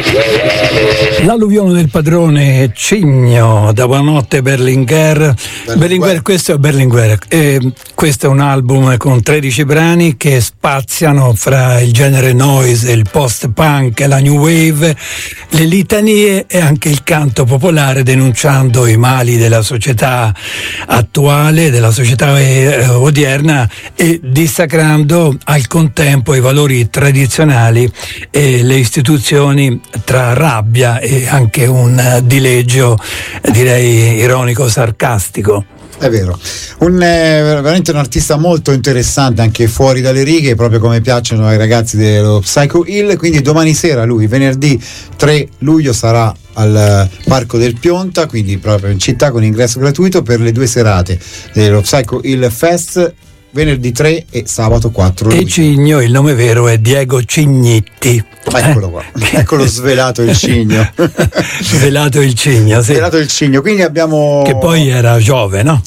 L'alluvione del padrone Cigno da Buonanotte Berlinguer. Questo è Berlinguer. Questo è un album con 13 brani che spaziano fra il genere noise, il post-punk, la new wave, le litanie e anche il canto popolare, denunciando i mali della società attuale, della società odierna, e dissacrando al contempo i valori tradizionali e le istituzioni, tra rabbia e anche un dileggio, direi ironico, sarcastico. È vero, veramente un artista molto interessante, anche fuori dalle righe, proprio come piacciono ai ragazzi dello Psycho Hill. Quindi domani sera lui, venerdì 3 luglio, sarà al Parco del Pionta, quindi proprio in città, con ingresso gratuito per le 2 serate dello Psycho Hill Fest, venerdì 3 e sabato 4 luglio. E Cigno, il nome vero è Diego Cignitti. Eccolo qua, eccolo svelato il Cigno. Svelato il Cigno, sì. Svelato il Cigno, quindi abbiamo... Che poi era Giove, no?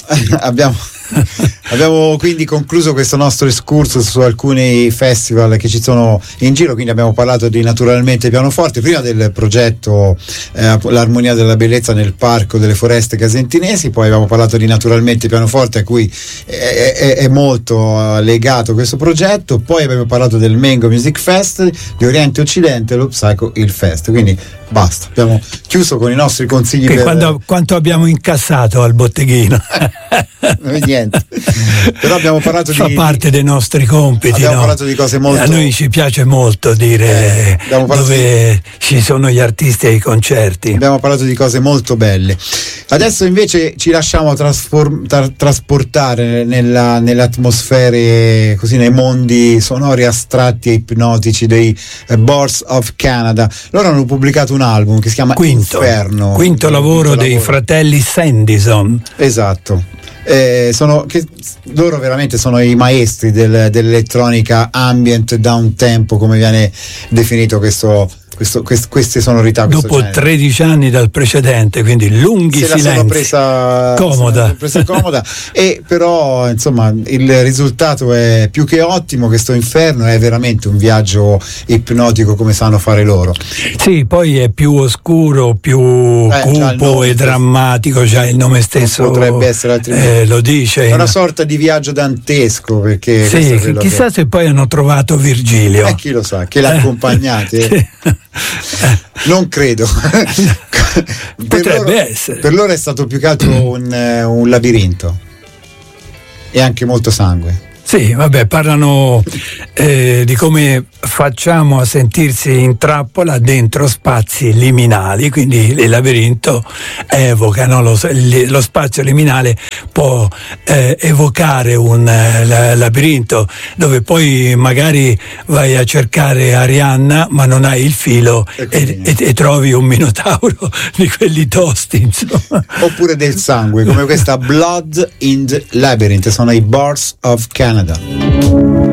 Abbiamo quindi concluso questo nostro excursus su alcuni festival che ci sono in giro. Quindi abbiamo parlato di Naturalmente Pianoforte, prima del progetto L'Armonia della Bellezza nel Parco delle Foreste Casentinesi, poi abbiamo parlato di Naturalmente Pianoforte, a cui è molto legato questo progetto. Poi abbiamo parlato del Mango Music Fest, di Oriente Occidente, lo Psycho Hill Fest. Quindi basta, abbiamo chiuso con i nostri consigli. Quanto abbiamo incassato al botteghino? Niente. Però abbiamo parlato fa parte dei nostri compiti. Abbiamo parlato di cose molto... A noi ci piace molto dire dove ci sono gli artisti ai concerti. Abbiamo parlato di cose molto belle. Adesso invece ci lasciamo trasportare nelle atmosfere, così, nei mondi sonori astratti e ipnotici dei Boards of Canada. Loro hanno pubblicato un album che si chiama Inferno. Quinto lavoro dei fratelli Sandison. Esatto. Loro veramente sono i maestri dell'elettronica ambient downtempo, come viene definito queste sonorità. Dopo 13 anni dal precedente, quindi lunghi silenzi. Se la sono presa comoda. E però insomma il risultato è più che ottimo. Questo Inferno è veramente un viaggio ipnotico, come sanno fare loro. Sì, poi è più oscuro, più cupo e drammatico, già il nome stesso potrebbe essere altrimenti. Lo dice. È una sorta di viaggio dantesco, perché sì, chissà se poi hanno trovato Virgilio. Chi lo sa, che l'ha accompagnate. Non credo. Potrebbe essere. Per loro è stato più che altro un labirinto e anche molto sangue. Sì, vabbè, parlano di come facciamo a sentirsi in trappola dentro spazi liminali, quindi il labirinto evoca, no? Lo spazio liminale può evocare un labirinto dove poi magari vai a cercare Arianna ma non hai il filo e trovi un minotauro di quelli tosti, insomma. Oppure del sangue, come questa Blood in the Labyrinth, sono i Boards of Canada.